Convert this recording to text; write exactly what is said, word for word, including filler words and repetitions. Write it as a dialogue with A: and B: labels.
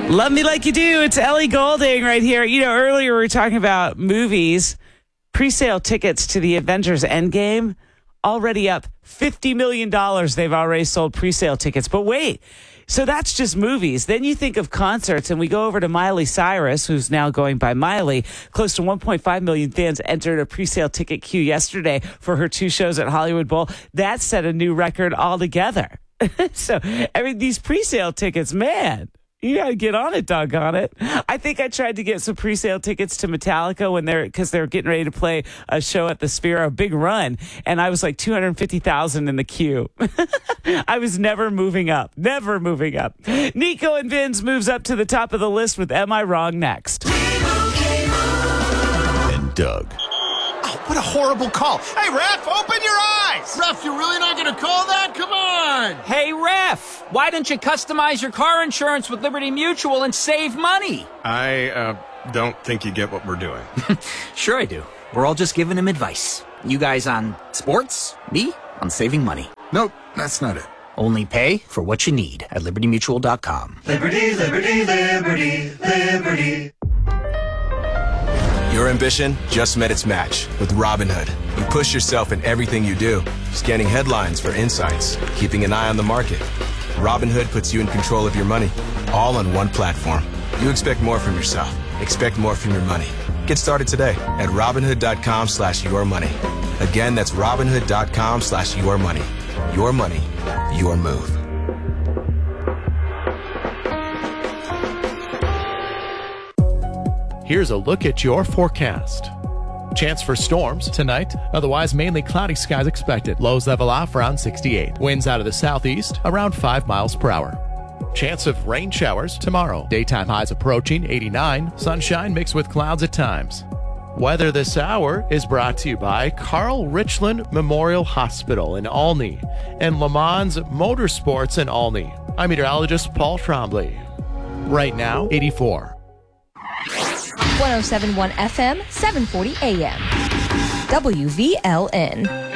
A: Love Me Like You Do. It's Ellie Goulding right here. You know, earlier we were talking about movies. Pre-sale tickets to the Avengers Endgame already up fifty million dollars. They've already sold pre-sale tickets. But wait, so that's just movies. Then you think of concerts, and we go over to Miley Cyrus, who's now going by Miley. Close to one point five million fans entered a pre-sale ticket queue yesterday for her two shows at Hollywood Bowl. That set a new record altogether. So, I mean, these pre-sale tickets, man. You got to get on it, doggone it. I think I tried to get some pre-sale tickets to Metallica when they're, because they're getting ready to play a show at the Sphere, a big run. And I was like two hundred fifty thousand in the queue. I was never moving up, never moving up. Nico and Vince moves up to the top of the list with Am I Wrong next.
B: And Doug.
C: Oh, what a horrible call. Hey, ref, open your eyes. Ref, you're really not going to call that? Come on.
D: Hey, ref, why don't you customize your car insurance with Liberty Mutual and save money?
E: I uh, don't think you get what we're doing.
D: Sure I do. We're all just giving him advice. You guys on sports, me on saving money.
C: Nope, that's not it.
D: Only pay for what you need at liberty mutual dot com.
F: Liberty, liberty, liberty, liberty.
B: Your ambition just met its match with Robinhood. You push yourself in everything you do, scanning headlines for insights, keeping an eye on the market. Robinhood puts you in control of your money, all on one platform. You expect more from yourself. Expect more from your money. Get started today at Robinhood.com slash your money. Again, that's Robinhood.com slash your money. Your money, your move.
G: Here's a look at your forecast. Chance for storms tonight, otherwise mainly cloudy skies expected. Lows level off around sixty-eight. Winds out of the southeast around five miles per hour. Chance of rain showers tomorrow. Daytime highs approaching eighty-nine. Sunshine mixed with clouds at times. Weather this hour is brought to you by Carl Richland Memorial Hospital in Olney and Le Mans Motorsports in Olney. I'm meteorologist Paul Trombley. Right now, eighty-four.
H: one oh seven point one F M, seven forty A M. W V L N.